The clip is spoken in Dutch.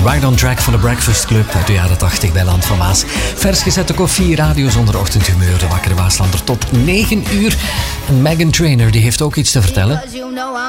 Right on Track van de Breakfast Club uit de jaren 80 bij Land van Maas. Vers gezette koffie, radio zonder ochtendhumeur. De wakkere Waaslander tot 9 uur. En Meghan Trainor die heeft ook iets te vertellen.